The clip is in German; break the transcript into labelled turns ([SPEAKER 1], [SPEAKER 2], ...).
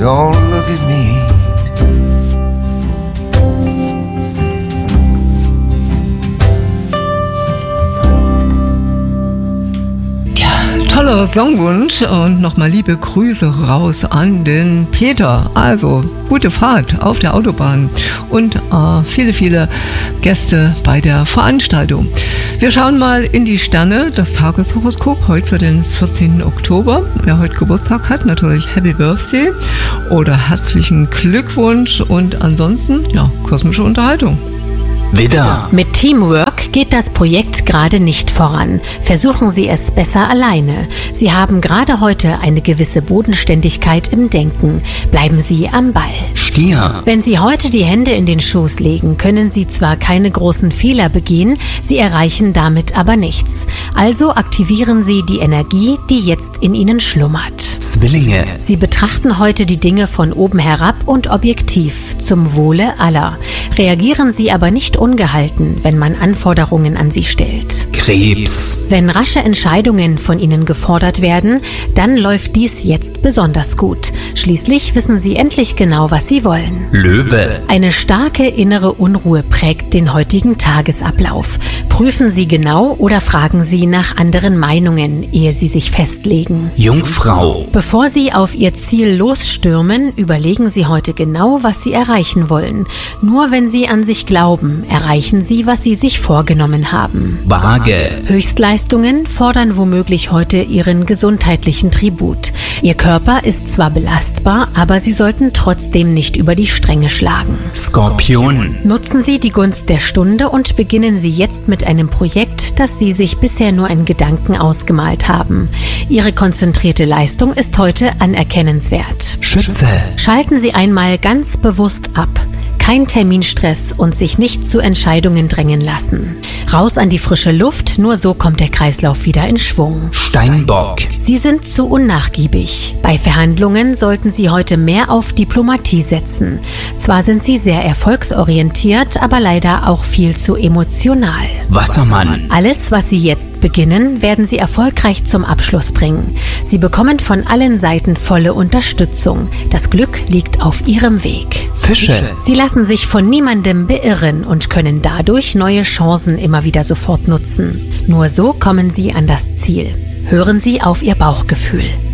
[SPEAKER 1] Don't look at me.
[SPEAKER 2] Toller Songwunsch und nochmal liebe Grüße raus an den Peter. Also gute Fahrt auf der Autobahn und viele, viele Gäste bei der Veranstaltung. Wir schauen mal in die Sterne, das Tageshoroskop heute für den 14. Oktober. Wer heute Geburtstag hat, natürlich Happy Birthday oder herzlichen Glückwunsch und ansonsten, ja, kosmische Unterhaltung.
[SPEAKER 3] Widder. Mit Teamwork geht das Projekt gerade nicht voran. Versuchen Sie es besser alleine. Sie haben gerade heute eine gewisse Bodenständigkeit im Denken. Bleiben Sie am Ball. Stier. Wenn Sie heute die Hände in den Schoß legen, können Sie zwar keine großen Fehler begehen, Sie erreichen damit aber nichts. Also aktivieren Sie die Energie, die jetzt in Ihnen schlummert. Zwillinge. Sie betrachten heute die Dinge von oben herab und objektiv, zum Wohle aller. Reagieren Sie aber nicht ungehalten, wenn man Anforderungen an Sie stellt. Krebs. Wenn rasche Entscheidungen von Ihnen gefordert werden, dann läuft dies jetzt besonders gut. Schließlich wissen Sie endlich genau, was Sie wollen. Löwe. Eine starke innere Unruhe prägt den heutigen Tagesablauf. Prüfen Sie genau oder fragen Sie nach anderen Meinungen, ehe Sie sich festlegen. Jungfrau. Bevor Sie auf Ihr Ziel losstürmen, überlegen Sie heute genau, was Sie erreichen wollen. Nur wenn Sie an sich glauben, erreichen Sie, was Sie sich vorgenommen haben. Waage. Höchstleistungen fordern womöglich heute Ihren gesundheitlichen Tribut. Ihr Körper ist zwar belastbar, aber Sie sollten trotzdem nicht über die Stränge schlagen. Skorpion. Nutzen Sie die Gunst der Stunde und beginnen Sie jetzt mit einem Projekt, das Sie sich bisher nur in Gedanken ausgemalt haben. Ihre konzentrierte Leistung ist heute anerkennenswert. Schütze. Schalten Sie einmal ganz bewusst ab. Kein Terminstress und sich nicht zu Entscheidungen drängen lassen. Raus an die frische Luft, nur so kommt der Kreislauf wieder in Schwung. Steinbock. Sie sind zu unnachgiebig. Bei Verhandlungen sollten Sie heute mehr auf Diplomatie setzen. Zwar sind Sie sehr erfolgsorientiert, aber leider auch viel zu emotional. Wassermann. Alles, was Sie jetzt beginnen, werden Sie erfolgreich zum Abschluss bringen. Sie bekommen von allen Seiten volle Unterstützung. Das Glück liegt auf Ihrem Weg. Fische. Sie lassen sich von niemandem beirren und können dadurch neue Chancen immer wieder sofort nutzen. Nur so kommen Sie an das Ziel. Hören Sie auf Ihr Bauchgefühl.